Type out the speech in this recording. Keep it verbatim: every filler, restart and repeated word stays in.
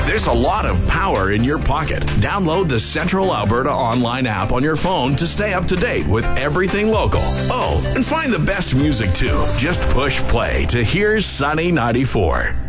There's a lot of power in your pocket. Download the Central Alberta online app on your phone to stay up to date with everything local. Oh, and find the best music too. Just push play to Here's Sunny ninety-four.